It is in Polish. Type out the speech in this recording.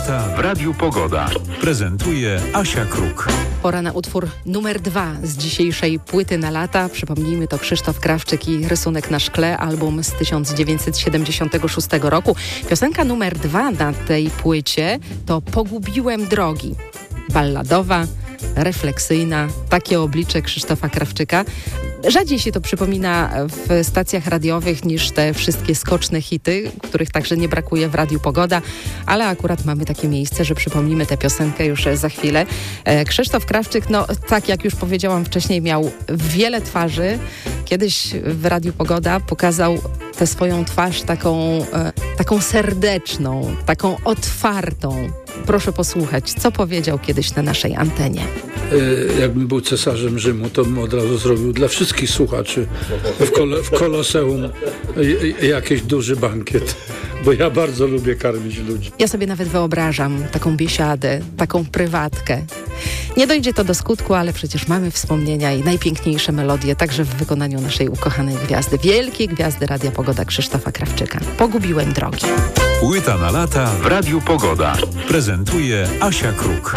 lata w Radiu Pogoda. Prezentuje Asia Kruk. Pora na utwór numer 2 z dzisiejszej płyty na lata. Przypomnijmy, to Krzysztof Krawczyk i Rysunek na szkle, album z 1976 roku. Piosenka numer 2 na tej płycie to Pogubiłem drogi. Balladowa, refleksyjna, takie oblicze Krzysztofa Krawczyka. Rzadziej się to przypomina w stacjach radiowych niż te wszystkie skoczne hity, których także nie brakuje w Radiu Pogoda, ale akurat mamy takie miejsce, że przypomnimy tę piosenkę już za chwilę. Krzysztof Krawczyk, no tak jak już powiedziałam wcześniej, miał wiele twarzy. Kiedyś w Radiu Pogoda pokazał tę swoją twarz taką serdeczną, taką otwartą. Proszę posłuchać, co powiedział kiedyś na naszej antenie. Jakbym był cesarzem Rzymu, to bym od razu zrobił dla wszystkich słuchaczy w Koloseum jakiś duży bankiet, bo ja bardzo lubię karmić ludzi. Ja sobie nawet wyobrażam taką biesiadę, taką prywatkę. Nie dojdzie to do skutku, ale przecież mamy wspomnienia i najpiękniejsze melodie, także w wykonaniu naszej ukochanej gwiazdy, wielkiej gwiazdy Radia Pogoda Krzysztofa Krawczyka. Pogubiłem drogi. Płyta na lata w Radiu Pogoda. Prezentuje Asia Kruk.